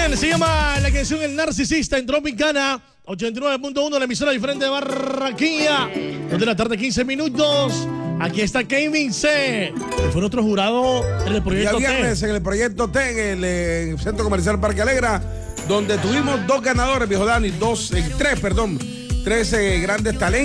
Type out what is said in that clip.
Bien, se llama la canción El Narcisista en Tropicana 89.1, la emisora diferente de Barranquilla. 2 de la tarde, 15 minutos. Aquí está Kevin C, que fue nuestro jurado en el proyecto Ya viernes T. en el proyecto T, en el Centro Comercial Parque Alegra, donde tuvimos 2 ganadores, viejo Dani, 3 grandes talentos.